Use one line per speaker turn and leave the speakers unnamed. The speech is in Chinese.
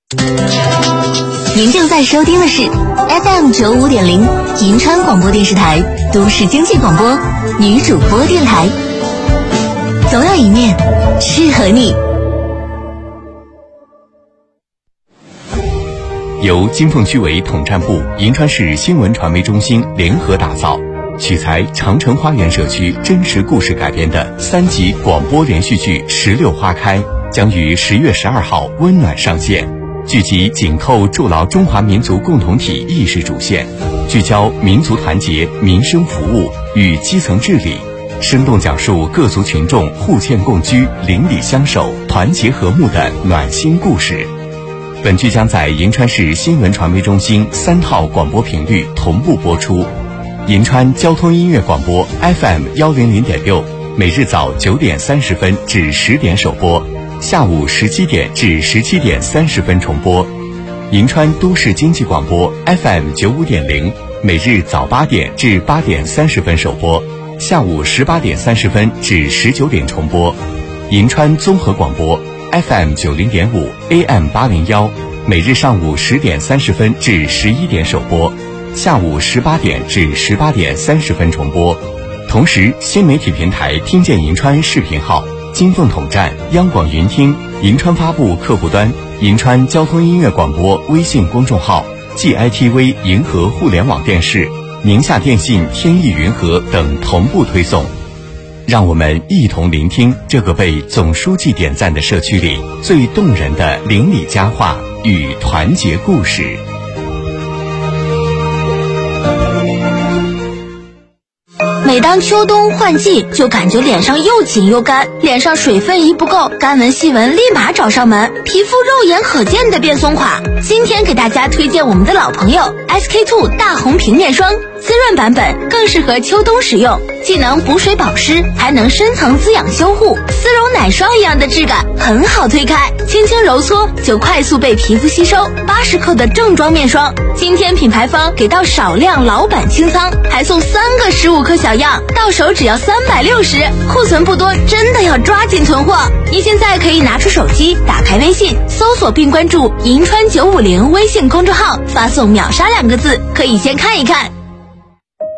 您正在收听的是 FM95.0 银川广播电视台都市经济广播女主播电台，总有一面适合你。
由金凤区委统战部、银川市新闻传媒中心联合打造，取材长城花园社区真实故事改编的3集广播连续剧《石榴花开》将于10月12号温暖上线。剧集紧扣筑牢中华民族共同体意识主线，聚焦民族团结、民生服务与基层治理，生动讲述各族群众互鉴共居、邻里相守、团结和睦的暖心故事。本剧将在银川市新闻传媒中心3套广播频率同步播出。银川交通音乐广播 FM100.6，每日早9点30分至10点首播，下午17点至17点30分重播。银川都市经济广播 FM95.0，每日早8点至8点30分首播，下午18点30分至19点重播。银川综合广播 FM90.5 AM801，每日上午10点30分至11点首播，下午18点至18点30分重播。同时，新媒体平台听见银川视频号、金凤统战、央广云听、银川发布客户端、银川交通音乐广播微信公众号、GITV 银河互联网电视、宁夏电信天翼云和等同步推送。让我们一同聆听这个被总书记点赞的社区里最动人的邻里佳话与团结故事。
每当秋冬换季，就感觉脸上又紧又干，脸上水分一不够，干纹细纹立马找上门，皮肤肉眼可见的变松垮。今天给大家推荐我们的老朋友 SK2 大红平面霜，滋润版本更适合秋冬使用，既能补水保湿，还能深层滋养修护，丝绒奶霜一样的质感，很好推开，轻轻揉搓就快速被皮肤吸收。80克的正装面霜，今天品牌方给到少量老版清仓，还送3个15克小样，到手只要360，库存不多，真的要抓紧囤货。您现在可以拿出手机，打开微信，搜索并关注银川950微信公众号，发送秒杀2个字，可以先看一看。